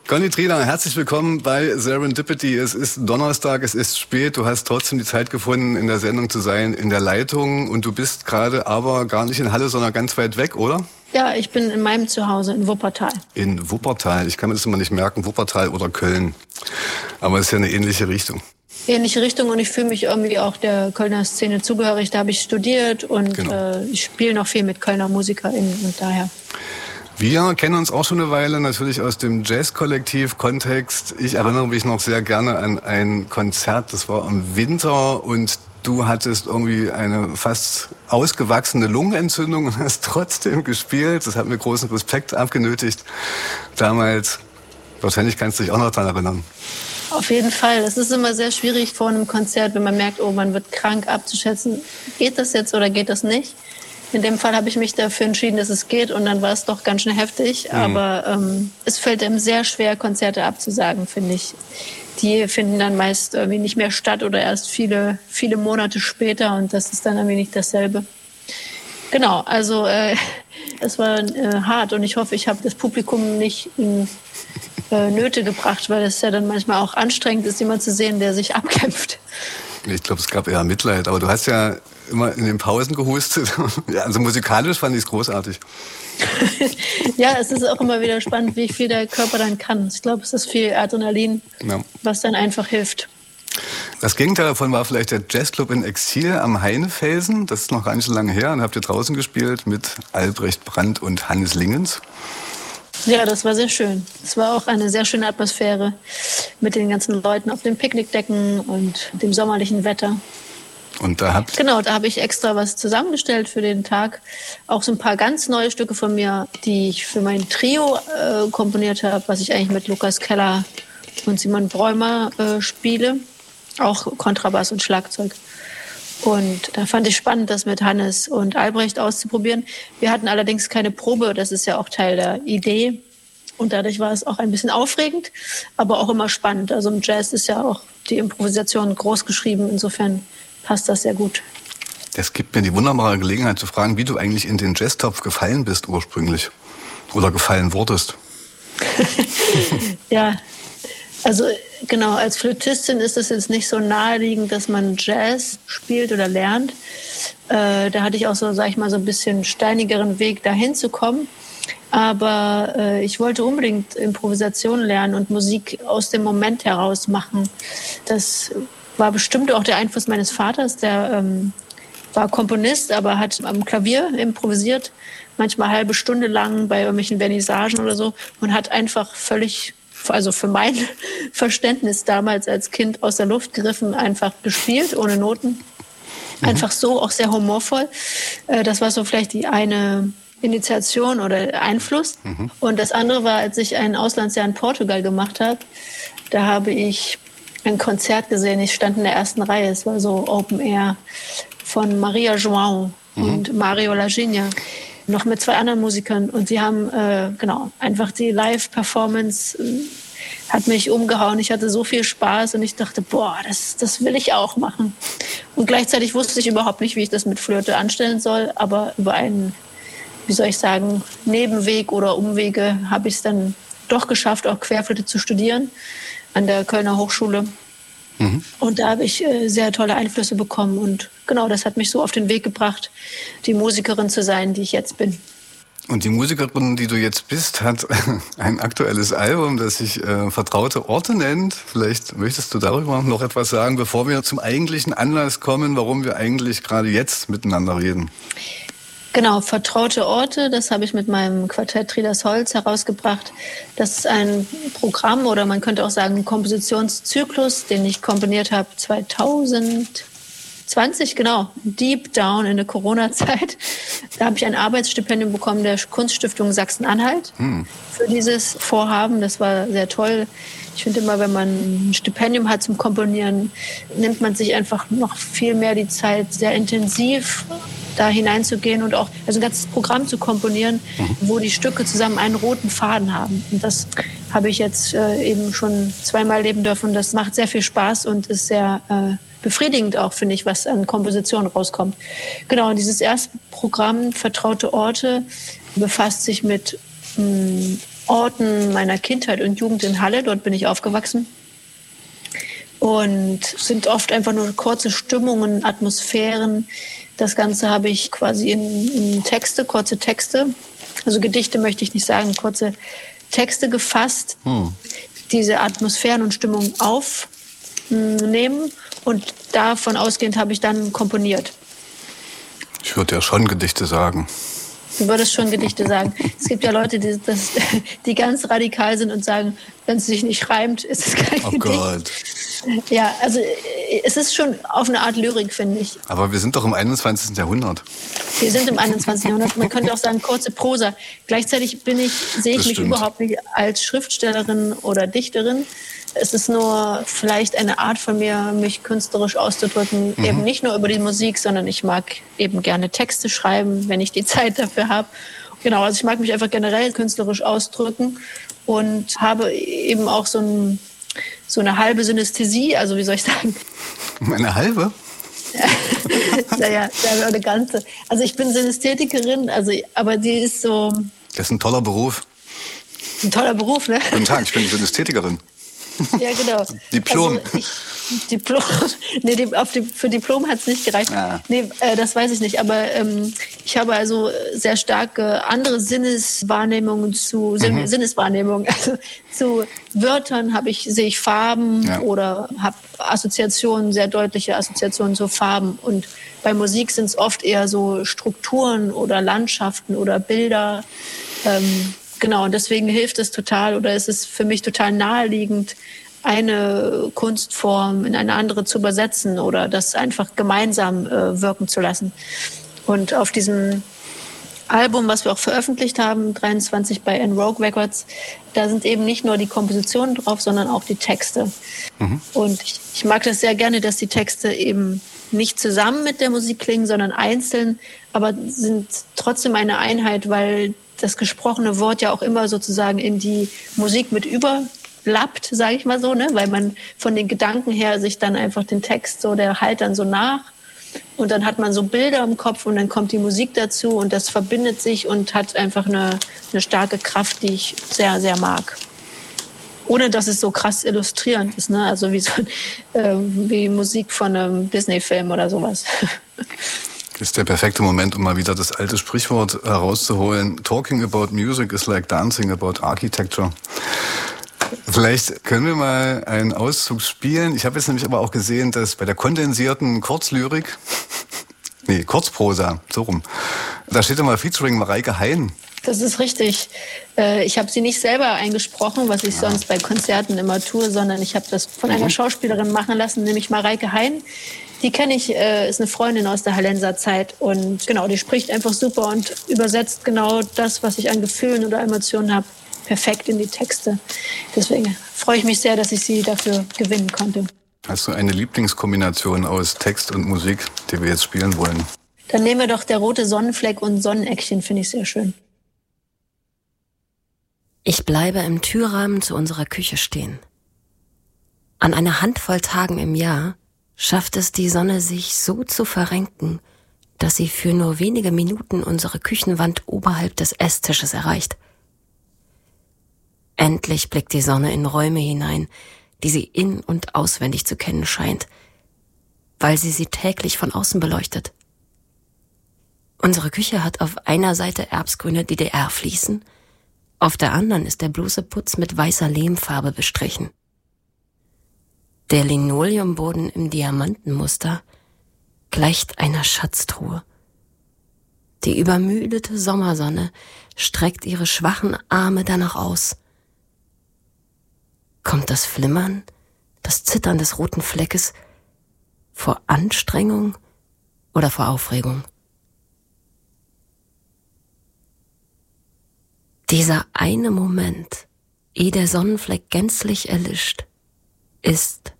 Conny Trieler, herzlich willkommen bei Serendipity. Es ist Donnerstag, es ist spät. Du hast trotzdem die Zeit gefunden, in der Sendung zu sein, in der Leitung. Und du bist gerade aber gar nicht in Halle, sondern ganz weit weg, oder? Ja, ich bin in meinem Zuhause in Wuppertal. In Wuppertal. Ich kann mir das immer nicht merken, Wuppertal oder Köln. Aber es ist ja eine ähnliche Richtung. Ähnliche Richtung, und ich fühle mich irgendwie auch der Kölner Szene zugehörig. Da habe ich studiert und ich spiele noch viel mit Kölner MusikerInnen und daher. Wir kennen uns auch schon eine Weile, natürlich aus dem Jazz-Kollektiv-Kontext. Ich erinnere mich noch sehr gerne an ein Konzert, das war im Winter, und du hattest irgendwie eine fast ausgewachsene Lungenentzündung und hast trotzdem gespielt. Das hat mir großen Respekt abgenötigt damals. Wahrscheinlich kannst du dich auch noch daran erinnern. Auf jeden Fall. Es ist immer sehr schwierig vor einem Konzert, wenn man merkt, oh, man wird krank, abzuschätzen, geht das jetzt oder geht das nicht. In dem Fall habe ich mich dafür entschieden, dass es geht, und dann war es doch ganz schön heftig. Aber es fällt einem sehr schwer, Konzerte abzusagen, finde ich. Die finden dann meist irgendwie nicht mehr statt oder erst viele, viele Monate später, und das ist dann irgendwie nicht dasselbe. Genau, also es war hart, und ich hoffe, ich habe das Publikum nicht in Nöte gebracht, weil es ja dann manchmal auch anstrengend ist, jemanden zu sehen, der sich abkämpft. Ich glaube, es gab eher Mitleid, aber du hast ja immer in den Pausen gehustet. Ja, also musikalisch fand ich es großartig. Ja, es ist auch immer wieder spannend, wie viel der Körper dann kann. Ich glaube, es ist viel Adrenalin, was dann einfach hilft. Das Gegenteil davon war vielleicht der Jazzclub in Exil am Heinefelsen. Das ist noch gar nicht so lange her. Und habt ihr draußen gespielt mit Albrecht Brandt und Hannes Lingens. Ja, das war sehr schön. Es war auch eine sehr schöne Atmosphäre mit den ganzen Leuten auf den Picknickdecken und dem sommerlichen Wetter. Und da habe ich extra was zusammengestellt für den Tag. Auch so ein paar ganz neue Stücke von mir, die ich für mein Trio komponiert habe, was ich eigentlich mit Lukas Keller und Simon Bräumer spiele. Auch Kontrabass und Schlagzeug. Und da fand ich spannend, das mit Hannes und Albrecht auszuprobieren. Wir hatten allerdings keine Probe, das ist ja auch Teil der Idee. Und dadurch war es auch ein bisschen aufregend, aber auch immer spannend. Also im Jazz ist ja auch die Improvisation groß geschrieben, insofern passt das sehr gut. Das gibt mir die wunderbare Gelegenheit zu fragen, wie du eigentlich in den Jazztopf gefallen bist ursprünglich oder gefallen wurdest. Ja, also genau, als Flötistin ist es jetzt nicht so naheliegend, dass man Jazz spielt oder lernt. Da hatte ich auch so, sag ich mal, so ein bisschen steinigeren Weg, dahin zu kommen. Aber ich wollte unbedingt Improvisation lernen und Musik aus dem Moment heraus machen. Das war bestimmt auch der Einfluss meines Vaters, der war Komponist, aber hat am Klavier improvisiert, manchmal eine halbe Stunde lang bei irgendwelchen Vernissagen oder so, und hat einfach völlig, also für mein Verständnis damals als Kind, aus der Luft gegriffen, einfach gespielt, ohne Noten. Einfach so, auch sehr humorvoll. Das war so vielleicht die eine Initiation oder Einfluss. Und das andere war, als ich ein Auslandsjahr in Portugal gemacht habe, da habe ich ein Konzert gesehen. Ich stand in der ersten Reihe. Es war so Open Air von Maria João und Mario Lagina, noch mit 2 anderen Musikern. Und sie haben einfach die Live-Performance hat mich umgehauen. Ich hatte so viel Spaß und ich dachte, boah, das will ich auch machen. Und gleichzeitig wusste ich überhaupt nicht, wie ich das mit Flöte anstellen soll. Aber über einen, wie soll ich sagen, Nebenweg oder Umwege habe ich es dann doch geschafft, auch Querflöte zu studieren an der Kölner Hochschule. Und da habe ich sehr tolle Einflüsse bekommen. Und genau, das hat mich so auf den Weg gebracht, die Musikerin zu sein, die ich jetzt bin. Und die Musikerin, die du jetzt bist, hat ein aktuelles Album, das sich Vertraute Orte nennt. Vielleicht möchtest du darüber noch etwas sagen, bevor wir zum eigentlichen Anlass kommen, warum wir eigentlich gerade jetzt miteinander reden. Genau, Vertraute Orte, das habe ich mit meinem Quartett Tridas Holz herausgebracht. Das ist ein Programm, oder man könnte auch sagen, ein Kompositionszyklus, den ich komponiert habe 2020, genau, deep down in der Corona-Zeit. Da habe ich ein Arbeitsstipendium bekommen der Kunststiftung Sachsen-Anhalt für dieses Vorhaben. Das war sehr toll. Ich finde immer, wenn man ein Stipendium hat zum Komponieren, nimmt man sich einfach noch viel mehr die Zeit, sehr intensiv da hineinzugehen und auch ein ganzes Programm zu komponieren, wo die Stücke zusammen einen roten Faden haben. Und das habe ich jetzt eben schon 2-mal erleben dürfen. Das macht sehr viel Spaß und ist sehr befriedigend auch, finde ich, was an Komposition rauskommt. Genau, und dieses erste Programm, Vertraute Orte, befasst sich mit Orten meiner Kindheit und Jugend in Halle. Dort bin ich aufgewachsen. Und sind oft einfach nur kurze Stimmungen, Atmosphären. Das Ganze habe ich quasi in Texte, kurze Texte, also Gedichte möchte ich nicht sagen, kurze Texte gefasst, diese Atmosphären und Stimmungen aufnehmen und davon ausgehend habe ich dann komponiert. Ich würde ja schon Gedichte sagen. Du würdest schon Gedichte sagen. Es gibt ja Leute, die ganz radikal sind und sagen, wenn es sich nicht reimt, ist es kein Gedicht. Gott. Ja, also es ist schon auf eine Art Lyrik, finde ich. Aber wir sind doch im 21. Jahrhundert. Wir sind im 21. Jahrhundert. Man könnte auch sagen, kurze Prosa. Gleichzeitig sehe ich mich überhaupt nicht als Schriftstellerin oder Dichterin. Es ist nur vielleicht eine Art von mir, mich künstlerisch auszudrücken, eben nicht nur über die Musik, sondern ich mag eben gerne Texte schreiben, wenn ich die Zeit dafür habe. Genau, also ich mag mich einfach generell künstlerisch ausdrücken und habe eben auch so eine halbe Synästhesie, also wie soll ich sagen? Eine halbe? Naja, eine ganze. Also ich bin Synästhetikerin, aber die ist so... Das ist ein toller Beruf. Ein toller Beruf, ne? Guten Tag, ich bin Synästhetikerin. Ja, genau. Diplom. Also Diplom. Nee, für Diplom hat es nicht gereicht. Ja. Nee, das weiß ich nicht. Aber ich habe also sehr starke andere Sinneswahrnehmungen Sinneswahrnehmungen. Also zu Wörtern sehe ich Farben oder habe Assoziationen, sehr deutliche Assoziationen zu Farben. Und bei Musik sind es oft eher so Strukturen oder Landschaften oder Bilder. Genau, und deswegen hilft es total oder ist es für mich total naheliegend, eine Kunstform in eine andere zu übersetzen oder das einfach gemeinsam wirken zu lassen. Und auf diesem Album, was wir auch veröffentlicht haben, 23 bei En-Rogue Records, da sind eben nicht nur die Kompositionen drauf, sondern auch die Texte. Und ich mag das sehr gerne, dass die Texte eben nicht zusammen mit der Musik klingen, sondern einzeln, aber sind trotzdem eine Einheit, weil das gesprochene Wort ja auch immer sozusagen in die Musik mit überlappt, sage ich mal so, ne? Weil man von den Gedanken her sich dann einfach den Text so, der halt dann so nach und dann hat man so Bilder im Kopf und dann kommt die Musik dazu und das verbindet sich und hat einfach eine starke Kraft, die ich sehr, sehr mag. Ohne dass es so krass illustrierend ist, ne? Also wie Musik von einem Disney-Film oder sowas. Das ist der perfekte Moment, um mal wieder das alte Sprichwort herauszuholen. Talking about music is like dancing about architecture. Vielleicht können wir mal einen Auszug spielen. Ich habe jetzt nämlich aber auch gesehen, dass bei der kondensierten Kurzlyrik, Kurzprosa, so rum, da steht immer Featuring Mareike Hein. Das ist richtig. Ich habe sie nicht selber eingesprochen, was ich sonst bei Konzerten immer tue, sondern ich habe das von einer Schauspielerin machen lassen, nämlich Mareike Hein. Die kenne ich, ist eine Freundin aus der Hallenser Zeit und genau, die spricht einfach super und übersetzt genau das, was ich an Gefühlen oder Emotionen habe, perfekt in die Texte. Deswegen freue ich mich sehr, dass ich sie dafür gewinnen konnte. Hast du eine Lieblingskombination aus Text und Musik, die wir jetzt spielen wollen? Dann nehmen wir doch Der rote Sonnenfleck und Sonneneckchen, finde ich sehr schön. Ich bleibe im Türrahmen zu unserer Küche stehen. An einer Handvoll Tagen im Jahr schafft es die Sonne, sich so zu verrenken, dass sie für nur wenige Minuten unsere Küchenwand oberhalb des Esstisches erreicht. Endlich blickt die Sonne in Räume hinein, die sie in- und auswendig zu kennen scheint, weil sie täglich von außen beleuchtet. Unsere Küche hat auf einer Seite erbsgrüne DDR-Fliesen, auf der anderen ist der bloße Putz mit weißer Lehmfarbe bestrichen. Der Linoleumboden im Diamantenmuster gleicht einer Schatztruhe. Die übermüdete Sommersonne streckt ihre schwachen Arme danach aus. Kommt das Flimmern, das Zittern des roten Fleckes vor Anstrengung oder vor Aufregung? Dieser eine Moment, ehe der Sonnenfleck gänzlich erlischt, ist